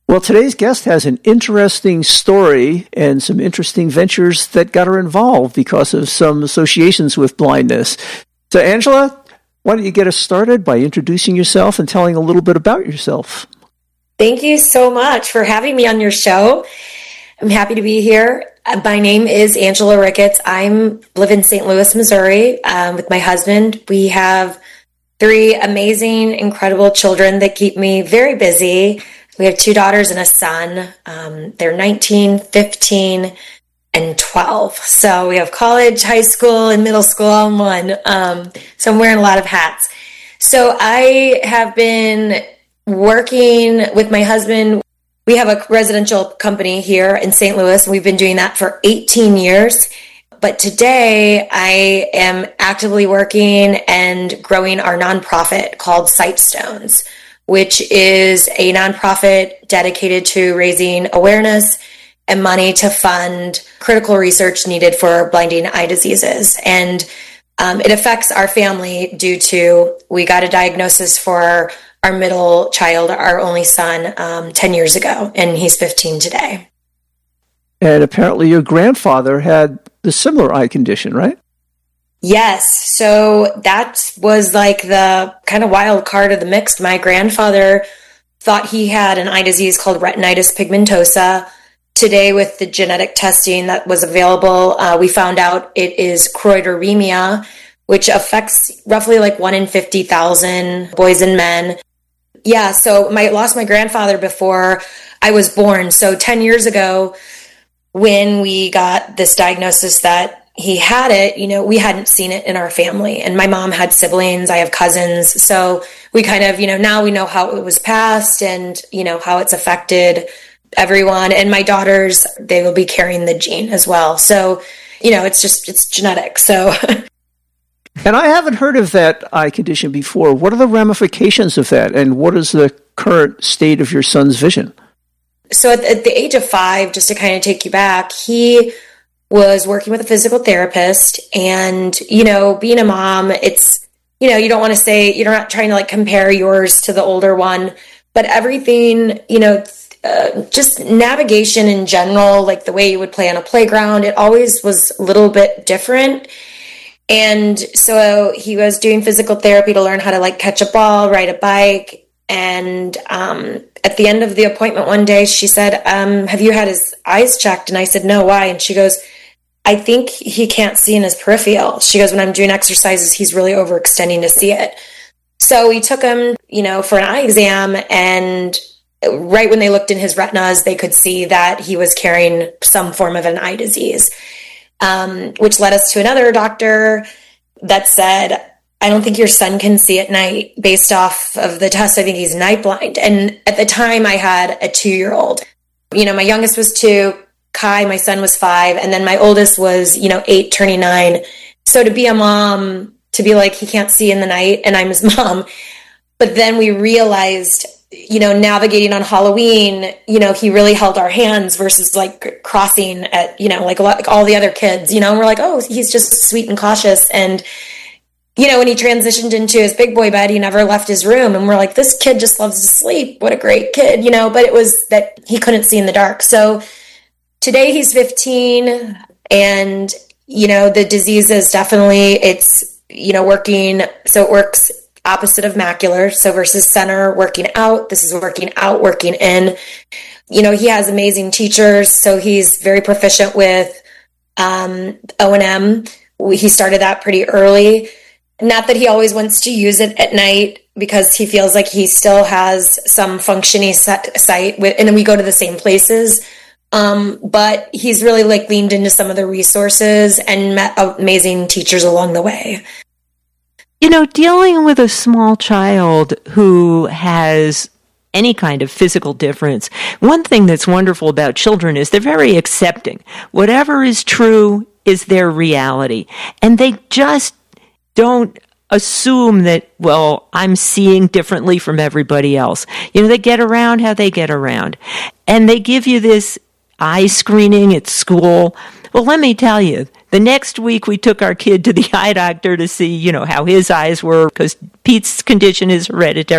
Well, today's guest has an interesting story and some interesting ventures that got her involved because of some associations with blindness. So, Angela, why don't you get us started by introducing yourself and telling a little bit about yourself? Thank you so much for having me on your show. I'm happy to be here. My name is Angela Ricketts. I live in St. Louis, Missouri, with my husband. We have 3 amazing, incredible children that keep me very busy. We have 2 daughters and a son. They're 19, 15, and 12. So we have college, high school, and middle school all in one. So I'm wearing a lot of hats. So I have been working with my husband. We have a residential company here in St. Louis, and we've been doing that for 18 years. But today I am actively working and growing our nonprofit called Sightstones, which is a nonprofit dedicated to raising awareness and money to fund critical research needed for blinding eye diseases. And it affects our family due to, we got a diagnosis for our middle child, our only son, 10 years ago, and he's 15 today. And apparently your grandfather had the similar eye condition, right? Yes. So that was like the kind of wild card of the mix. My grandfather thought he had an eye disease called retinitis pigmentosa. Today, with the genetic testing that was available, we found out it is choroideremia, which affects roughly like 1 in 50,000 boys and men. Yeah, so I lost my grandfather before I was born. So 10 years ago, when we got this diagnosis that he had it, we hadn't seen it in our family. And my mom had siblings, I have cousins. So we kind of, now we know how it was passed and, how it's affected everyone. And my daughters, they will be carrying the gene as well. So, it's genetic. So. And I haven't heard of that eye condition before. What are the ramifications of that? And what is the current state of your son's vision? So at the age of 5, just to kind of take you back, he was working with a physical therapist, and, being a mom, it's, you don't want to say, you're not trying to like compare yours to the older one, but everything, just navigation in general, like the way you would play on a playground, it always was a little bit different. And so he was doing physical therapy to learn how to like catch a ball, ride a bike. And at the end of the appointment one day, she said, have you had his eyes checked? And I said, no, why? And she goes, I think he can't see in his peripheral. She goes, when I'm doing exercises, he's really overextending to see it. So we took him, for an eye exam, and right when they looked in his retinas, they could see that he was carrying some form of an eye disease, which led us to another doctor that said, I don't think your son can see at night based off of the test. I think he's night blind. And at the time I had a 2-year-old, my youngest was 2, Kai, my son, was 5. And then my oldest was, 8 turning 9. So to be a mom, to be like, he can't see in the night and I'm his mom. But then we realized, navigating on Halloween, he really held our hands versus like crossing at, like all the other kids, and we're like, oh, he's just sweet and cautious. And when he transitioned into his big boy bed, he never left his room. And we're like, this kid just loves to sleep. What a great kid, but it was that he couldn't see in the dark. So today he's 15, and, the disease is definitely, it's, working. So it works opposite of macular. So versus center, working out. This is working out, working in. He has amazing teachers. So he's very proficient with O&M. He started that pretty early. Not that he always wants to use it at night, because he feels like he still has some functioning sight, and we go to the same places. But he's really like leaned into some of the resources and met amazing teachers along the way. Dealing with a small child who has any kind of physical difference, one thing that's wonderful about children is they're very accepting. Whatever is true is their reality. And they just don't assume that, well, I'm seeing differently from everybody else. They get around how they get around. And they give you this eye screening at school. Well, let me tell you, the next week we took our kid to the eye doctor to see, how his eyes were, because Pete's condition is hereditary.